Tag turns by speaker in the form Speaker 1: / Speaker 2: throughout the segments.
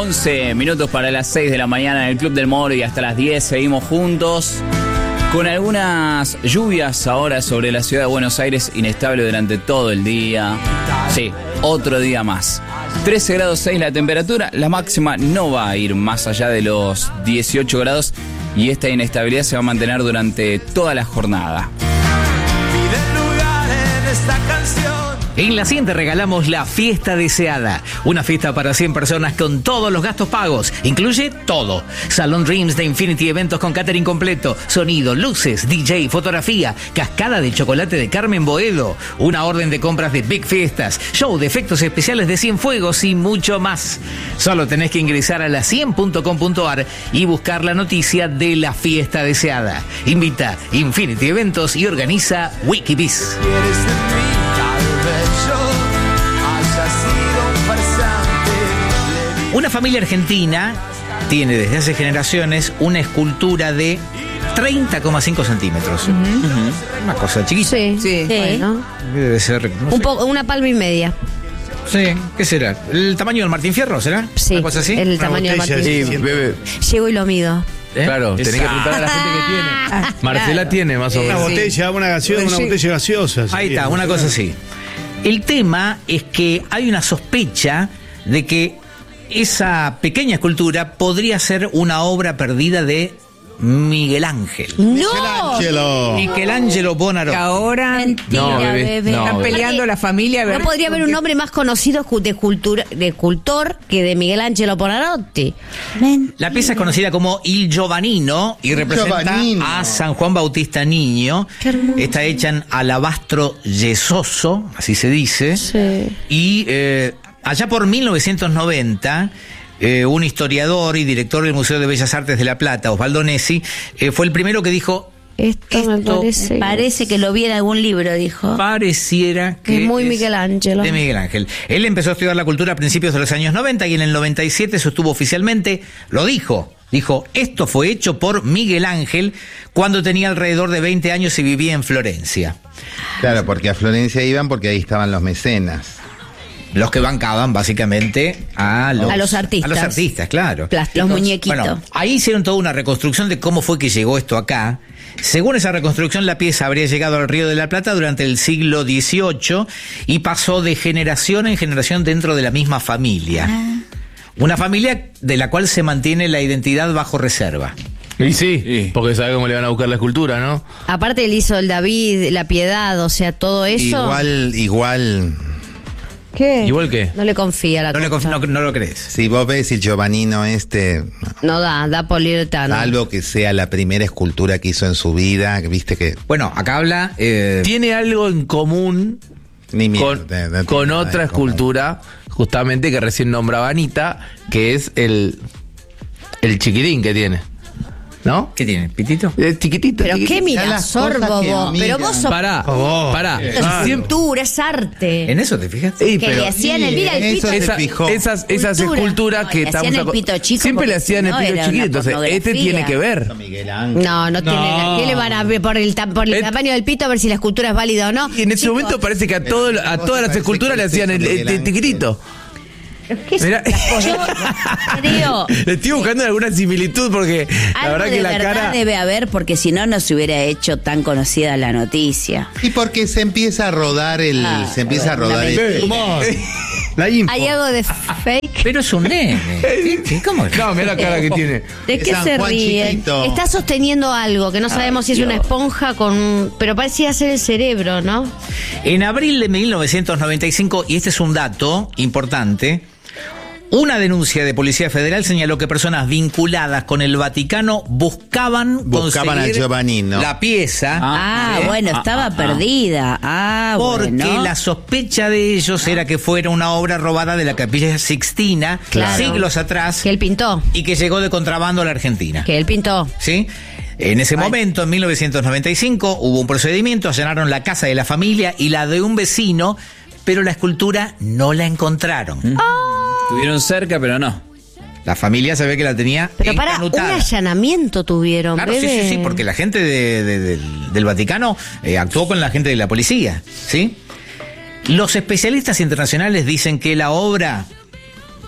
Speaker 1: 11 minutos para las 6 de la mañana en el Club del Moro y hasta las 10 seguimos juntos. Con algunas lluvias ahora sobre la ciudad de Buenos Aires, inestable durante todo el día. Sí, otro día más. 13 grados 6 la temperatura, la máxima no va a ir más allá de los 18 grados y esta inestabilidad se va a mantener durante toda la jornada.
Speaker 2: En La 100 te regalamos la fiesta deseada. Una fiesta para 100 personas con todos los gastos pagos. Incluye todo. Salón Dreams de Infinity Eventos con catering completo. Sonido, luces, DJ, fotografía. Cascada de chocolate de Carmen Boedo. Una orden de compras de Big Fiestas. Show de efectos especiales de Cienfuegos y mucho más. Solo tenés que ingresar a la100.com.ar y buscar la noticia de la fiesta deseada. Invita Infinity Eventos y organiza Wikibiz. Una familia argentina tiene desde hace generaciones una escultura de 30,5 centímetros. Una cosa chiquita.
Speaker 3: Sí. Bueno.
Speaker 2: Debe ser, no sé.
Speaker 3: Una palma y media.
Speaker 2: Sí, ¿qué será? ¿El tamaño del Martín Fierro será?
Speaker 3: Sí,
Speaker 2: ¿Una cosa así?
Speaker 3: el tamaño de Martín.
Speaker 4: Sí, bebé.
Speaker 3: Llego y lo mido.
Speaker 4: Claro, tenés que preguntar a la gente que tiene. Marcela tiene más o
Speaker 5: Una
Speaker 4: menos.
Speaker 5: botella, una botella gaseosa.
Speaker 2: Ahí está, una cosa así. El tema es que hay una sospecha de que esa pequeña escultura podría ser una obra perdida de Miguel Ángel.
Speaker 3: ¡No!
Speaker 2: Michelangelo Buonarroti.
Speaker 6: Ahora
Speaker 3: Mentira,
Speaker 4: No, bebé,
Speaker 3: bebé.
Speaker 4: no.
Speaker 6: están peleando la familia. a ver
Speaker 3: No podría haber un nombre más conocido de escultor que de Miguel Ángelo Buonarroti.
Speaker 2: La pieza es conocida como Il Giovannino y representa
Speaker 7: Giovannino.
Speaker 2: a San Juan Bautista Niño. Está hecha en alabastro yesoso, así se dice.
Speaker 3: Sí.
Speaker 2: Y allá por 1990, un historiador y director del Museo de Bellas Artes de La Plata, Osvaldo Nessi, fue el primero que dijo:
Speaker 3: Esto me
Speaker 8: Parece que lo vi en algún libro, dijo.
Speaker 2: pareciera que
Speaker 3: Es muy Miguel Ángelo.
Speaker 2: de Miguel Ángel. Él empezó a estudiar la cultura a principios de los años 90 y en el 97 sostuvo oficialmente, lo dijo, esto fue hecho por Miguel Ángel cuando tenía alrededor de 20 años y vivía en Florencia.
Speaker 7: Claro, porque a Florencia iban porque ahí estaban los mecenas.
Speaker 2: Los que bancaban básicamente a los
Speaker 3: artistas.
Speaker 2: A los artistas, claro.
Speaker 3: Plásticos.
Speaker 8: Los muñequitos.
Speaker 2: Bueno, ahí hicieron toda una reconstrucción de cómo fue que llegó esto acá. Según esa reconstrucción, la pieza habría llegado al Río de la Plata durante el siglo XVIII y pasó de generación en generación dentro de la misma familia. Una familia de la cual se mantiene la identidad bajo reserva.
Speaker 4: Y sí, porque sabe cómo le van a buscar la escultura, ¿no?
Speaker 3: Aparte él hizo el David, la Piedad, o sea, todo eso.
Speaker 7: Igual.
Speaker 3: ¿Qué?
Speaker 4: ¿Igual qué?
Speaker 3: No le confía la cosa.
Speaker 2: No lo crees.
Speaker 7: Si vos ves el Giovannino
Speaker 3: No da poliuretano.
Speaker 7: salvo que sea la primera escultura que hizo en su vida, viste que
Speaker 2: Bueno, acá habla...
Speaker 4: Tiene algo en común
Speaker 7: ni
Speaker 4: con,
Speaker 7: mierda, no tiene
Speaker 4: con
Speaker 7: nada
Speaker 4: otra
Speaker 7: en común.
Speaker 4: escultura, justamente que recién nombraba Anita, que es el chiquitín que tiene. ¿No?
Speaker 2: ¿Qué tiene? ¿Pitito?
Speaker 4: Es chiquitito.
Speaker 3: Pero
Speaker 4: chiquitito.
Speaker 3: qué
Speaker 7: Mirá
Speaker 3: miras,
Speaker 7: las
Speaker 3: sorbo
Speaker 7: cosas que
Speaker 3: vos. Pero
Speaker 7: miran.
Speaker 3: vos sos
Speaker 4: Pará.
Speaker 3: es
Speaker 4: Siempre-
Speaker 3: cultura, es arte.
Speaker 2: ¿En eso te fijas?
Speaker 4: Sí,
Speaker 8: Que
Speaker 4: pero
Speaker 8: le hacían el...
Speaker 3: Mira el
Speaker 7: eso
Speaker 3: pito.
Speaker 7: se fijó.
Speaker 4: esas
Speaker 3: Cultura.
Speaker 4: esculturas que
Speaker 8: No, le hacían el pito chico
Speaker 4: siempre le
Speaker 8: porque
Speaker 4: hacían
Speaker 8: si
Speaker 4: el
Speaker 8: no
Speaker 4: pito
Speaker 8: era
Speaker 4: chiquito,
Speaker 8: una
Speaker 4: entonces este
Speaker 8: pornografía.
Speaker 4: tiene que ver.
Speaker 7: Miguel Ángel.
Speaker 3: No tiene. ¿Qué le van a ver por el tamaño del pito a ver si la escultura es válida o no?
Speaker 4: Y en ese
Speaker 3: Chicos,
Speaker 4: momento parece que a todas las
Speaker 7: parece
Speaker 4: esculturas
Speaker 7: que
Speaker 4: le
Speaker 7: es
Speaker 4: hacían
Speaker 7: eso,
Speaker 4: el
Speaker 7: Miguel Ángel.
Speaker 4: tiquitito.
Speaker 3: ¿qué es
Speaker 4: Mirá.
Speaker 3: estas cosas?
Speaker 8: Creo...
Speaker 4: Le estoy buscando alguna similitud porque la
Speaker 8: Algo
Speaker 4: verdad
Speaker 8: de
Speaker 4: que la
Speaker 8: verdad
Speaker 4: cara.
Speaker 8: debe haber, porque si no, no se hubiera hecho tan conocida la noticia.
Speaker 7: Y porque se empieza a rodar el. se empieza a
Speaker 8: una
Speaker 7: rodar el.
Speaker 8: mentira.
Speaker 5: La info.
Speaker 3: ¿Hay algo de fake?
Speaker 2: Pero es un nene. ¿Cómo es?
Speaker 4: No, mira la cara que tiene.
Speaker 3: ¿De qué
Speaker 7: San
Speaker 3: se
Speaker 7: Juan
Speaker 3: ríen?
Speaker 7: chiquito.
Speaker 3: Está sosteniendo algo que no sabemos si es una esponja con. Pero parecía ser el cerebro, ¿no?
Speaker 2: En abril de 1995, y este es un dato importante, una denuncia de Policía Federal señaló que personas vinculadas con el Vaticano buscaban
Speaker 7: a
Speaker 2: conseguir
Speaker 7: Giovannino.
Speaker 2: la pieza.
Speaker 8: Bueno, estaba perdida.
Speaker 2: Porque
Speaker 8: Bueno.
Speaker 2: la sospecha de ellos era que fuera una obra robada de la Capilla Sixtina
Speaker 3: Claro.
Speaker 2: siglos atrás
Speaker 3: Que él pintó.
Speaker 2: y que llegó de contrabando a la Argentina.
Speaker 3: Que él pintó.
Speaker 2: ¿Sí? En ese momento, en 1995, hubo un procedimiento, allanaron la casa de la familia y la de un vecino, pero la escultura no la encontraron.
Speaker 1: Estuvieron cerca, pero no.
Speaker 2: La familia se ve que la tenía
Speaker 3: Pero para un
Speaker 2: encanutada.
Speaker 3: allanamiento tuvieron,
Speaker 2: Claro,
Speaker 3: bebé.
Speaker 2: sí, porque la gente del Vaticano actuó con la gente de la policía, ¿sí? Los especialistas internacionales dicen que la obra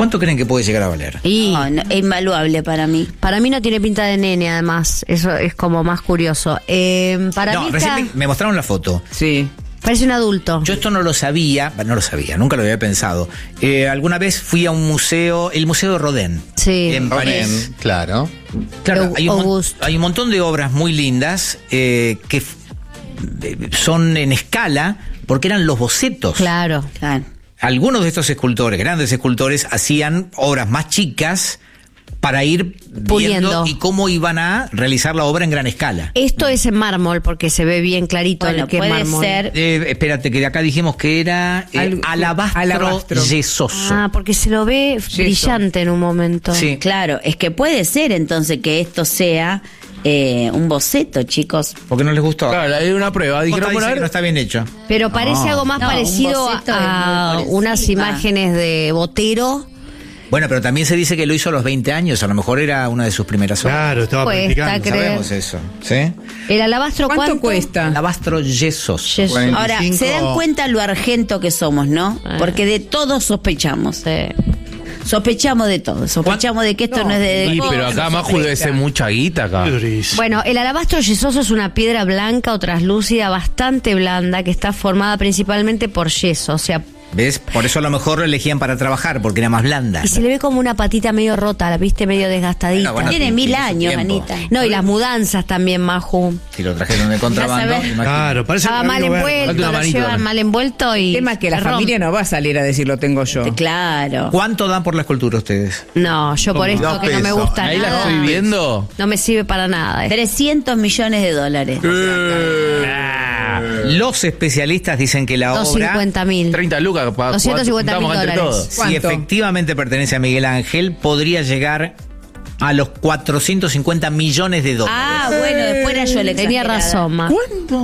Speaker 2: ¿Cuánto creen que puede llegar a valer?
Speaker 3: Y
Speaker 8: No, es invaluable para mí.
Speaker 3: para mí no tiene pinta de nene, además. Eso es como más curioso. Para mí está-
Speaker 2: recién me mostraron la foto.
Speaker 6: Sí.
Speaker 3: parece un adulto.
Speaker 2: Yo esto no lo sabía, nunca lo había pensado. Alguna vez fui a un museo, el Museo de Rodin,
Speaker 3: Sí.
Speaker 2: en París.
Speaker 7: Bien, claro.
Speaker 2: Claro,
Speaker 3: Auguste.
Speaker 2: hay un montón de obras muy lindas que son en escala porque eran los bocetos.
Speaker 3: Claro.
Speaker 8: Claro.
Speaker 2: Algunos de estos escultores, grandes escultores, hacían obras más chicas para ir
Speaker 3: Puliendo.
Speaker 2: viendo y cómo iban a realizar la obra en gran escala.
Speaker 3: Esto es en mármol porque se ve bien clarito
Speaker 8: Bueno,
Speaker 3: el que es
Speaker 8: puede
Speaker 3: mármol.
Speaker 8: ser.
Speaker 2: Espérate, que de acá dijimos que era alabastro yesoso.
Speaker 3: Ah, porque se lo ve brillante en un momento.
Speaker 2: Sí.
Speaker 8: Claro, es que puede ser entonces que esto sea un boceto, chicos.
Speaker 2: ¿Por qué no les gustó?
Speaker 4: Claro, hay una prueba. Dijeron,
Speaker 2: Dice
Speaker 4: bueno, a
Speaker 2: que
Speaker 4: ver,
Speaker 2: no está bien hecho.
Speaker 3: Pero parece algo más
Speaker 8: No, un
Speaker 3: parecido
Speaker 8: boceto
Speaker 3: a
Speaker 8: es muy por
Speaker 3: unas
Speaker 8: encima.
Speaker 3: imágenes de Botero.
Speaker 2: Bueno, pero también se dice que lo hizo a los 20 años. A lo mejor era una de sus primeras obras.
Speaker 5: Claro, estaba
Speaker 3: Cuesta
Speaker 5: practicando.
Speaker 3: creer.
Speaker 2: Sabemos eso. ¿Sí?
Speaker 3: El alabastro,
Speaker 6: ¿Cuánto cuesta?
Speaker 2: Alabastro yesoso.
Speaker 3: Yes.
Speaker 7: 45.
Speaker 8: Ahora, se dan cuenta lo argento que somos, ¿no? Porque de todo sospechamos.
Speaker 3: Sí.
Speaker 8: Sospechamos de todo. Sospechamos de que esto no, es de
Speaker 4: sí,
Speaker 8: todo.
Speaker 4: pero acá Maju debe ser mucha guita acá.
Speaker 5: Qué durísimo.
Speaker 3: Bueno, el alabastro yesoso es una piedra blanca o traslúcida bastante blanda que está formada principalmente por yeso, o sea,
Speaker 2: ¿Ves? Por eso a lo mejor lo elegían para trabajar, porque era más blanda.
Speaker 3: y se le ve como una patita medio rota, la viste medio desgastadita.
Speaker 2: Bueno,
Speaker 8: Tiene 1000
Speaker 2: tiene su
Speaker 8: años,
Speaker 2: tiempo.
Speaker 8: Anita.
Speaker 3: No, y las mudanzas también, Maju.
Speaker 2: Si lo trajeron de contrabando.
Speaker 8: Vas a ver.
Speaker 2: imagínate.
Speaker 5: Claro, parece
Speaker 3: Estaba
Speaker 5: que
Speaker 3: mal
Speaker 5: Rabino Berman.
Speaker 3: envuelto,
Speaker 4: Falta una
Speaker 3: lo
Speaker 4: manito
Speaker 3: llevan
Speaker 4: también.
Speaker 3: mal envuelto y
Speaker 6: El tema es que la
Speaker 3: se rompe.
Speaker 6: familia no va a salir a decir lo tengo yo.
Speaker 8: Claro.
Speaker 2: ¿Cuánto dan por la escultura ustedes?
Speaker 3: No, yo por esto
Speaker 7: 2
Speaker 3: que no me
Speaker 7: pesos.
Speaker 3: gusta
Speaker 4: Ahí la
Speaker 3: nada,
Speaker 4: estoy viendo.
Speaker 3: no me sirve para nada.
Speaker 8: 300 millones de dólares.
Speaker 2: Los especialistas dicen que la obra,
Speaker 3: 250.000.
Speaker 4: 30 lucas.
Speaker 3: 250.000
Speaker 4: juntamos entre
Speaker 3: dólares.
Speaker 4: todos.
Speaker 2: si
Speaker 6: ¿Cuánto?
Speaker 2: efectivamente pertenece a Miguel Ángel, podría llegar a los 450 millones de dólares.
Speaker 8: Ah, bueno, después era yo la
Speaker 3: Tenía
Speaker 8: exagerada.
Speaker 3: razón, Ma.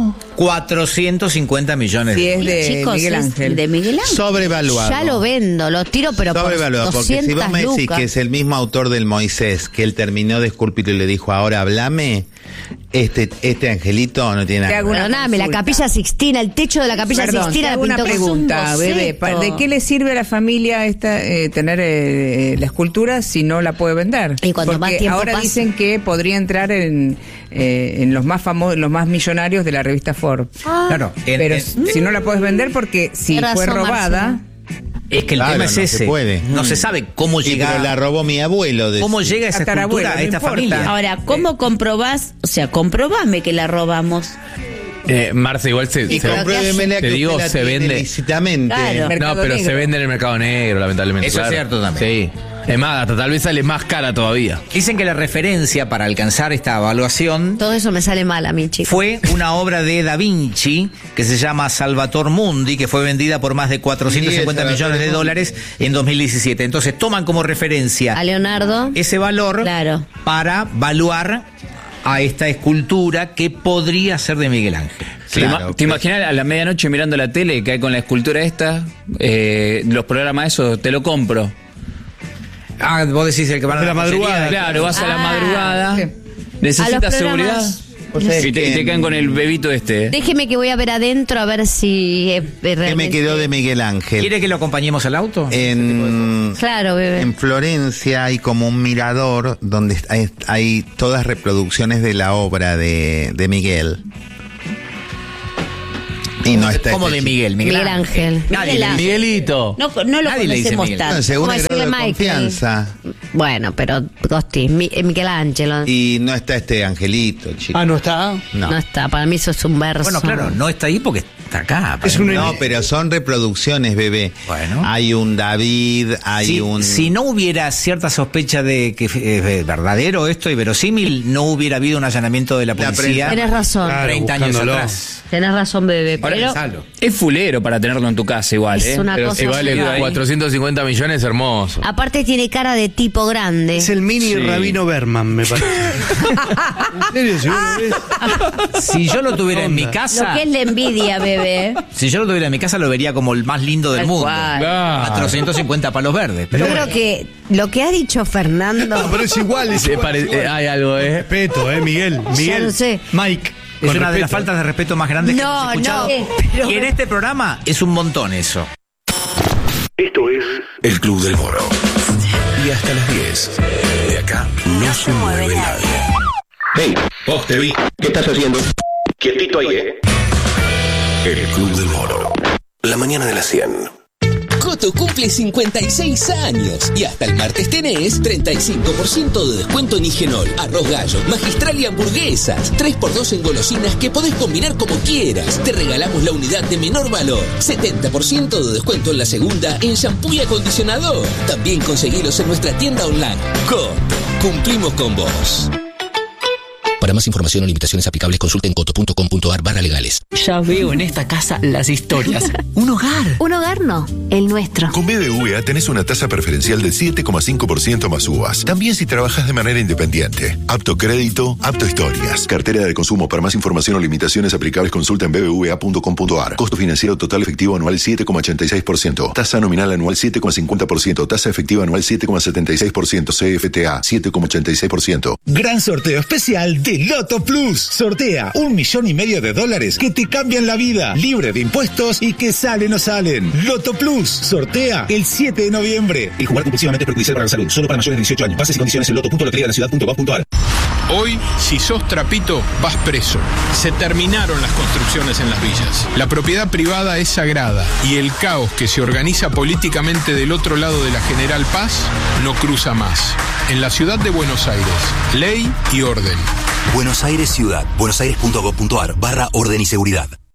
Speaker 2: 450 millones
Speaker 6: Si
Speaker 2: de
Speaker 6: es de
Speaker 8: Chicos,
Speaker 6: Miguel
Speaker 8: es
Speaker 6: Ángel.
Speaker 8: de Miguel Ángel.
Speaker 7: Sobrevaluado.
Speaker 3: Ya lo vendo, lo tiro, pero por
Speaker 7: Sobrevaluado, porque si
Speaker 3: 200
Speaker 7: vos me decís
Speaker 3: lucas.
Speaker 7: que es el mismo autor del Moisés, que él terminó de esculpir y le dijo, ahora hablame, este angelito no tiene
Speaker 6: Te
Speaker 7: nada.
Speaker 6: hago una
Speaker 3: Perdóname, la
Speaker 6: consulta.
Speaker 3: Capilla Sixtina, el techo de la Capilla
Speaker 6: Perdón, te
Speaker 3: Sixtina la
Speaker 6: hago una
Speaker 3: pintó con
Speaker 6: pregunta,
Speaker 3: un
Speaker 6: bebé.
Speaker 3: boceto.
Speaker 6: ¿De qué le sirve a la familia esta tener la escultura si no la puede vender?
Speaker 3: Y cuanto
Speaker 6: Porque
Speaker 3: más tiempo
Speaker 6: ahora
Speaker 3: pasa-
Speaker 6: dicen que podría entrar en los más famosos, los más millonarios de la revista Forbes.
Speaker 2: Claro,
Speaker 6: Pero si no la puedes vender porque si
Speaker 3: Tienes
Speaker 6: fue
Speaker 3: razón,
Speaker 6: robada,
Speaker 3: Marcelo.
Speaker 2: es que el
Speaker 7: Claro,
Speaker 2: tema es
Speaker 7: no
Speaker 2: ese.
Speaker 7: se puede.
Speaker 2: No se sabe cómo
Speaker 7: Sí,
Speaker 2: llega.
Speaker 7: pero la robó mi abuelo.
Speaker 2: ¿Cómo llega esa
Speaker 6: Tatarabuelo,
Speaker 2: escultura a
Speaker 6: no
Speaker 2: esta
Speaker 6: importa.
Speaker 2: familia?
Speaker 8: Ahora, ¿cómo comprobás? O sea, comprobame que la robamos.
Speaker 4: Marce, igual se.
Speaker 7: Y
Speaker 4: se-
Speaker 7: compruébemela
Speaker 4: te
Speaker 7: que
Speaker 4: digo,
Speaker 7: usted la
Speaker 4: se
Speaker 7: tiene
Speaker 4: vende.
Speaker 7: lícitamente.
Speaker 8: Claro.
Speaker 4: No, pero
Speaker 6: Negro.
Speaker 4: se vende en el mercado negro, lamentablemente.
Speaker 2: Eso es cierto también.
Speaker 4: Sí. Es más, hasta tal vez sale más cara todavía.
Speaker 2: Dicen que la referencia para alcanzar esta evaluación
Speaker 3: Todo eso me sale mal a mí, chicos.
Speaker 2: fue una obra de Da Vinci que se llama Salvator Mundi, que fue vendida por más de 450
Speaker 7: Sí,
Speaker 2: millones de dólares en 2017. Entonces toman como referencia
Speaker 3: A Leonardo.
Speaker 2: ese valor
Speaker 8: Claro.
Speaker 2: para valuar a esta escultura que podría ser de Miguel Ángel.
Speaker 7: Claro,
Speaker 1: ¿Te imaginas a la medianoche mirando la tele que hay con la escultura esta? Los programas esos, te lo compro.
Speaker 2: Ah, vos decís el que van a
Speaker 5: De la madrugada.
Speaker 1: Claro, vas a la madrugada.
Speaker 6: sí.
Speaker 3: A
Speaker 1: ¿Necesitas
Speaker 3: los
Speaker 1: seguridad?
Speaker 3: programas.
Speaker 1: Y te caen con el bebito este.
Speaker 3: Déjeme que voy a ver adentro a ver si
Speaker 7: ¿Qué
Speaker 3: realmente...
Speaker 7: me quedó de Miguel Ángel?
Speaker 2: ¿Quiere que lo acompañemos al auto?
Speaker 3: Claro, bebé.
Speaker 7: En Florencia hay como un mirador donde hay todas reproducciones de la obra de Miguel. Y no está
Speaker 2: ¿Cómo
Speaker 7: este
Speaker 2: de
Speaker 7: chico.
Speaker 2: Miguel?
Speaker 3: Miguel Ángel.
Speaker 2: Nadie
Speaker 8: Miguel
Speaker 2: le
Speaker 8: Ángel.
Speaker 2: dice.
Speaker 4: Miguelito.
Speaker 8: No lo
Speaker 2: Nadie le dice
Speaker 8: conocemos
Speaker 2: Miguel.
Speaker 8: tanto.
Speaker 7: No, según
Speaker 3: ¿Cómo
Speaker 7: el grado
Speaker 3: decirle
Speaker 7: de
Speaker 3: Michael?
Speaker 7: confianza.
Speaker 3: Bueno, pero Gosti, Michelangelo.
Speaker 7: Y no está este angelito, chico.
Speaker 5: Ah, ¿no está?
Speaker 7: No.
Speaker 3: No está, para mí eso es un verso.
Speaker 2: Bueno, claro, no está ahí porque está acá.
Speaker 5: Es un-
Speaker 7: No, pero son reproducciones, bebé.
Speaker 2: Bueno.
Speaker 7: Hay un David, hay
Speaker 2: Si,
Speaker 7: un...
Speaker 2: si no hubiera cierta sospecha de que es verdadero esto y verosímil, no hubiera habido un allanamiento de la
Speaker 7: La
Speaker 2: policía
Speaker 3: Tenés razón.
Speaker 5: Claro,
Speaker 2: 30 años
Speaker 5: buscándolo.
Speaker 2: atrás.
Speaker 3: Tenés razón, bebé.
Speaker 2: Ahora
Speaker 3: Pero
Speaker 2: pensalo.
Speaker 1: Es fulero para tenerlo en tu casa igual,
Speaker 3: es
Speaker 1: ¿eh?
Speaker 3: una
Speaker 1: Pero
Speaker 3: cosa...
Speaker 4: Si vale
Speaker 1: ahí.
Speaker 4: 450 millones, hermoso.
Speaker 3: Aparte tiene cara de tipo grande.
Speaker 5: Es el mini Rabino Berman, me parece. ¿En serio? Si vos lo ves.
Speaker 2: Si yo lo tuviera en mi
Speaker 8: Lo
Speaker 2: casa,
Speaker 8: que es la envidia, bebé.
Speaker 2: si yo lo tuviera en mi casa, lo vería como el más lindo del
Speaker 8: Tal
Speaker 2: mundo.
Speaker 8: cual.
Speaker 4: Claro.
Speaker 2: 450 palos verdes. Pero
Speaker 3: Yo creo que lo que ha dicho Fernando...
Speaker 5: No, pero es igual. Es igual, es igual.
Speaker 4: Hay algo,
Speaker 5: Respeto, Miguel. Miguel.
Speaker 3: lo sé.
Speaker 5: Mike.
Speaker 2: es
Speaker 5: con
Speaker 2: una de las
Speaker 5: respeto.
Speaker 2: faltas de respeto más grandes que
Speaker 3: No,
Speaker 2: hemos escuchado.
Speaker 3: no, pero-
Speaker 2: Y en este programa es un montón eso.
Speaker 9: Esto es El Club del Moro. y hasta las 10. De acá no se mueve nadie.
Speaker 10: Hey, vos te vi. ¿Qué estás haciendo? Quietito ahí,
Speaker 9: El Club del Moro. La mañana de las 100.
Speaker 11: Coto cumple 56 años y hasta el martes tenés 35% de descuento en Higenol, arroz gallo, magistral y hamburguesas. 3x2 en golosinas que podés combinar como quieras. Te regalamos la unidad de menor valor. 70% de descuento en la segunda en shampoo y acondicionador. También conseguilos en nuestra tienda online. Coto, cumplimos con vos. Para más información o limitaciones aplicables, consulten coto.com.ar/legales.
Speaker 12: Ya veo en esta casa las historias. Un hogar.
Speaker 13: Un hogar no, el nuestro.
Speaker 14: Con BBVA tenés una tasa preferencial del 7,5% más uvas. También si trabajas de manera independiente. Apto crédito, apto historias. Cartera de consumo. Para más información o limitaciones aplicables, consulta en bbva.com.ar. Costo financiero total efectivo anual 7,86%. Tasa nominal anual 7,50%. Tasa efectiva anual 7,76%. CFTA 7,86%.
Speaker 15: Gran sorteo especial de Loto Plus. Sortea $1,5 millones que te cambian la vida, libre de impuestos y que salen o salen. Loto Plus sortea el 7 de noviembre. Y jugar compulsivamente es perjudicial para la salud. Solo para mayores de 18 años. Bases y condiciones en loto.loteriadelaciudad.gov.ar.
Speaker 16: Hoy, si sos trapito, vas preso. Se terminaron las construcciones en las villas. La propiedad privada es sagrada y el caos que se organiza políticamente del otro lado de la General Paz no cruza más. En la ciudad de Buenos Aires, ley y orden.
Speaker 17: Buenos Aires Ciudad. buenosaires.gov.ar/orden y seguridad.